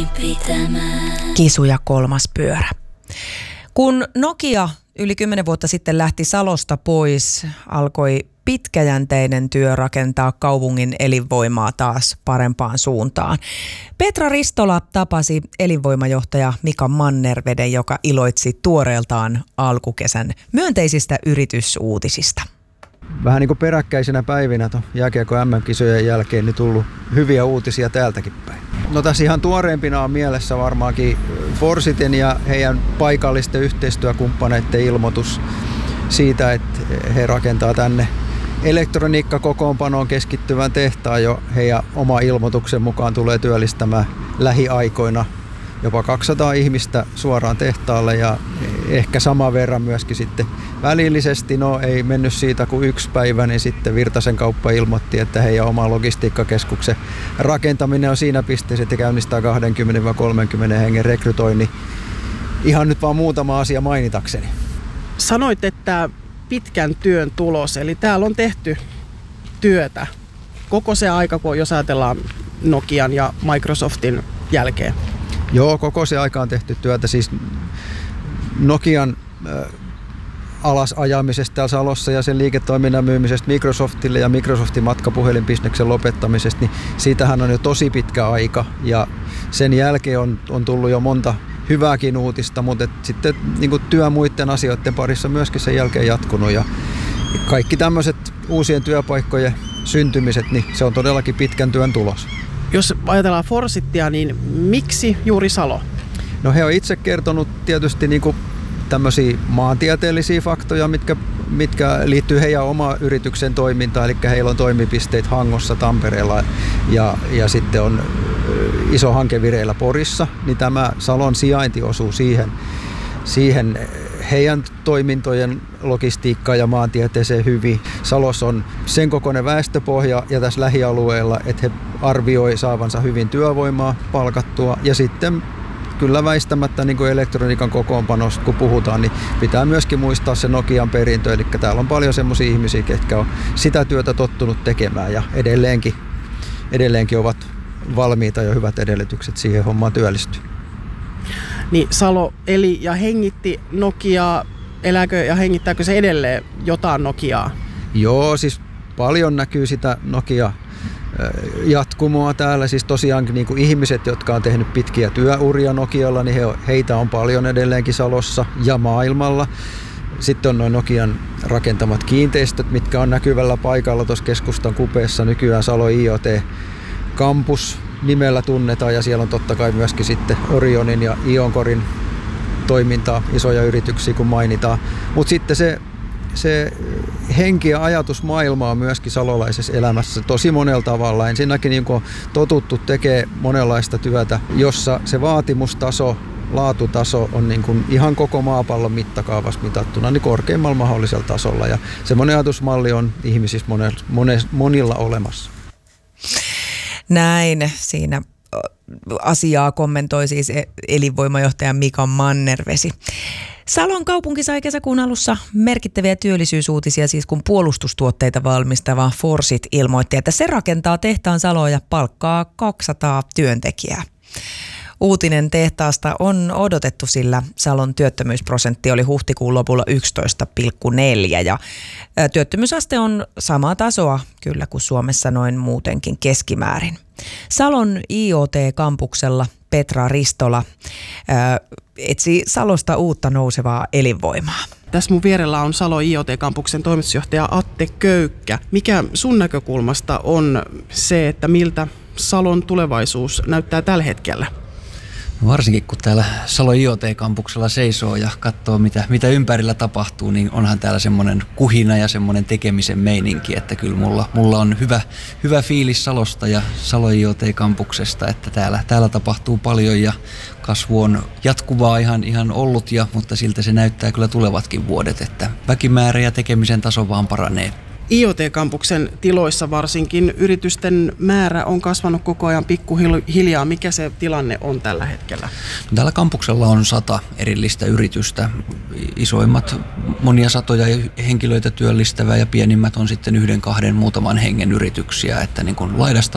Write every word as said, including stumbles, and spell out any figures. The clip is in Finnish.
kiinni pitämään. Kisu ja kolmas pyörä. Kun Nokia yli kymmenen vuotta sitten lähti Salosta pois, alkoi pitkäjänteinen työ rakentaa kaupungin elinvoimaa taas parempaan suuntaan. Petra Ristola tapasi elinvoimajohtaja Mika Mannerveden, joka iloitsi tuoreeltaan alkukesän myönteisistä yritysuutisista. Vähän niin kuin peräkkäisinä päivinä tuon jääkiekko M M-kisojen jälkeen niin tullut hyviä uutisia täältäkin päin. No tässä ihan tuoreimpina on mielessä varmaankin Forsitin ja heidän paikallisten yhteistyökumppaneiden ilmoitus siitä, että he rakentaa tänne elektroniikkakokoonpanoon keskittyvän tehtaan jo heidän oma ilmoituksen mukaan tulee työllistämään lähiaikoina jopa kaksisataa ihmistä suoraan tehtaalle ja ehkä saman verran myöskin sitten välillisesti. No ei mennyt siitä kuin yksi päivä, niin sitten Virtasen kauppa ilmoitti, että heidän oma logistiikkakeskuksen rakentaminen on siinä pisteessä, että käynnistää kaksikymmentä kolmekymmentä hengen rekrytoinnin. Ihan nyt vaan muutama asia mainitakseni. Sanoit, että pitkän työn tulos, eli täällä on tehty työtä koko se aika, kun jos ajatellaan Nokian ja Microsoftin jälkeen. Joo, koko se aika on tehty työtä. Siis Nokian äh, alasajamisesta täällä Salossa ja sen liiketoiminnan myymisestä Microsoftille ja Microsoftin matkapuhelinbisneksen lopettamisesta, niin siitähän on jo tosi pitkä aika ja sen jälkeen on, on tullut jo monta hyvääkin uutista, mutta et sitten niin kuin työ muiden asioiden parissa myöskin sen jälkeen jatkunut ja kaikki tämmöiset uusien työpaikkojen syntymiset, niin se on todellakin pitkän työn tulos. Jos ajatellaan Forsitia, niin miksi juuri Salo? No he on itse kertonut tietysti niin kuin tämmöisiä maantieteellisiä faktoja, mitkä, mitkä liittyy heidän omaan yrityksen toimintaan, eli heillä on toimipisteet Hangossa, Tampereella ja, ja sitten on iso hanke vireillä Porissa, niin tämä Salon sijainti osuu siihen, siihen heidän toimintojen logistiikkaan ja maantieteeseen hyvin. Salossa on sen kokoinen väestöpohja ja tässä lähialueella, että he arvioi saavansa hyvin työvoimaa palkattua ja sitten kyllä väistämättä niin kuin elektroniikan kokoonpanosta kun puhutaan, niin pitää myöskin muistaa se Nokian perintö, eli täällä on paljon semmoisia ihmisiä, ketkä on sitä työtä tottunut tekemään ja edelleenkin, edelleenkin ovat valmiita ja hyvät edellytykset siihen hommaan työllistyä. Niin Salo eli ja hengitti Nokiaa, elääkö ja hengittääkö se edelleen jotain Nokiaa? Joo, siis paljon näkyy sitä Nokia jatkumoa täällä. Siis tosiaan niin kuin ihmiset, jotka on tehnyt pitkiä työuria Nokialla, niin he, heitä on paljon edelleenkin Salossa ja maailmalla. Sitten on noin Nokian rakentamat kiinteistöt, mitkä on näkyvällä paikalla tuossa keskustan kupeessa. Nykyään Salo I O T-kampus nimellä tunnetaan ja siellä on totta kai myöskin sitten Orionin ja Ioncorin toimintaa, isoja yrityksiä kun mainitaan. Mutta sitten se, se henki ja ajatusmaailma on myöskin salolaisessa elämässä tosi monella tavalla. Ensinnäkin niin kun on totuttu tekemään monenlaista työtä, jossa se vaatimustaso, laatutaso on niin kuin ihan koko maapallon mittakaavassa mitattuna niin korkeimmalla mahdollisella tasolla. Ja semmoinen ajatusmalli on ihmisissä monella, monilla olemassa. Näin siinä asiaa kommentoi siis elinvoimajohtaja Mika Mannervesi. Salon kaupunki sai kesäkuun alussa merkittäviä työllisyysuutisia, siis kun puolustustuotteita valmistava Forsit ilmoitti, että se rakentaa tehtaan Saloon ja palkkaa kaksisataa työntekijää. Uutinen tehtaasta on odotettu, sillä Salon työttömyysprosentti oli huhtikuun lopulla yksitoista pilkku neljä ja työttömyysaste on samaa tasoa kyllä kuin Suomessa noin muutenkin keskimäärin. Salon I O T-kampuksella Petra Ristola ää, etsii Salosta uutta nousevaa elinvoimaa. Tässä mun vierellä on Salo I O T-kampuksen toimitusjohtaja Atte Köykkä. Mikä sun näkökulmasta on se, että miltä Salon tulevaisuus näyttää tällä hetkellä? Varsinkin kun täällä Salo I O T-kampuksella seisoo ja katsoo mitä, mitä ympärillä tapahtuu, niin onhan täällä semmoinen kuhina ja semmoinen tekemisen meininki, että kyllä mulla, mulla on hyvä, hyvä fiilis Salosta ja Salo I O T-kampuksesta, että täällä, täällä tapahtuu paljon ja kasvu on jatkuvaa ihan, ihan ollut, ja, mutta siltä se näyttää kyllä tulevatkin vuodet, että väkimäärä ja tekemisen taso vaan paranee. I O T-kampuksen tiloissa varsinkin yritysten määrä on kasvanut koko ajan pikkuhiljaa. Mikä se tilanne on tällä hetkellä? Tällä kampuksella on sata erillistä yritystä. Isoimmat monia satoja henkilöitä työllistävää ja pienimmät on sitten yhden, kahden, muutaman hengen yrityksiä. Että niin kuin laidasta